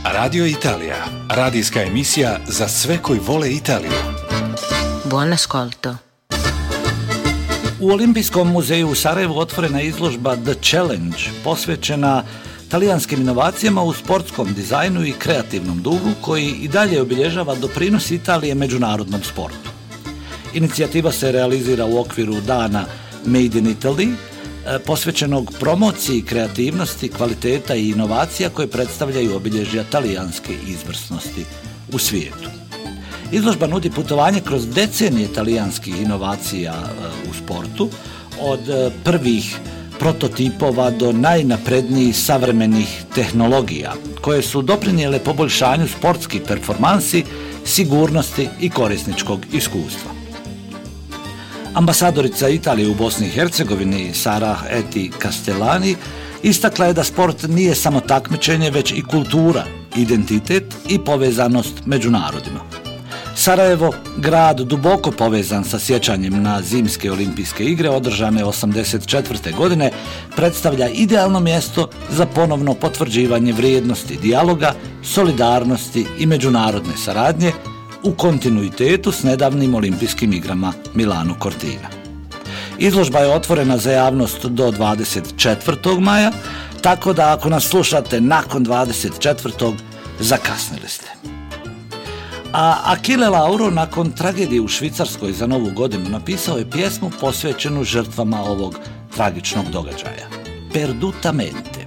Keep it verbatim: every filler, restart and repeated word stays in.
Radio Italija, radijska emisija za sve koji vole Italiju. Buon ascolto. U Olimpijskom muzeju u Sarajevu otvorena izložba The Challenge, posvećena talijanskim inovacijama u sportskom dizajnu i kreativnom duhu, koji i dalje obilježava doprinos Italije međunarodnom sportu. Inicijativa se realizira u okviru dana Made in Italy, posvećenog promociji kreativnosti, kvaliteta i inovacija koje predstavljaju obilježja talijanske izvrsnosti u svijetu. Izložba nudi putovanje kroz decenije talijanskih inovacija u sportu, od prvih prototipova do najnaprednijih savremenih tehnologija, koje su doprinijele poboljšanju sportskih performansi, sigurnosti i korisničkog iskustva. Ambasadorica Italije u Bosni i Hercegovini Sara Eti Castellani istakla je da sport nije samo takmičenje, već i kultura, identitet i povezanost među narodima. Sarajevo, grad duboko povezan sa sjećanjem na zimske olimpijske igre održane osamdeset četvrte. godine, predstavlja idealno mjesto za ponovno potvrđivanje vrijednosti dijaloga, solidarnosti i međunarodne saradnje u kontinuitetu s nedavnim olimpijskim igrama Milano Cortina. Izložba je otvorena za javnost do dvadeset četvrtog maja, tako da ako nas slušate nakon dvadeset četvrtog zakasnili ste. A Achille Lauro nakon tragedije u Švicarskoj za Novu godinu napisao je pjesmu posvećenu žrtvama ovog tragičnog događaja. Perdutamente.